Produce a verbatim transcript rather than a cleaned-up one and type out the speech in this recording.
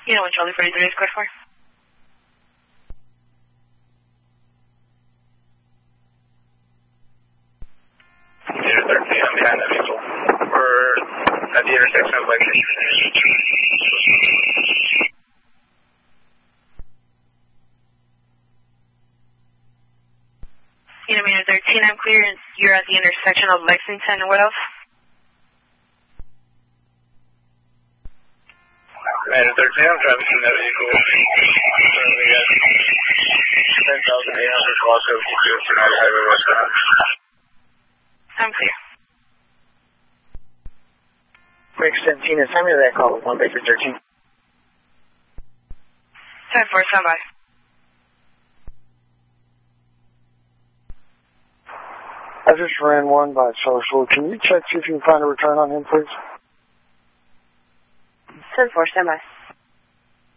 You know what Charlie forty-three is code for? Unit thirteen, I'm behind that vehicle. We're at the intersection of Lexington. Unit Unit thirteen, I'm clear. You're at the intersection of Lexington and what else? Unit thirteen, I'm driving through that vehicle. Currently at ten thousand eight hundred Glasgow, United Highway westbound. I'm clear. Quick seventeen, send me that call with one Baker thirteen. ten four, stand by. I just ran one by social. Can you check see if you can find a return on him, please? ten four, stand by.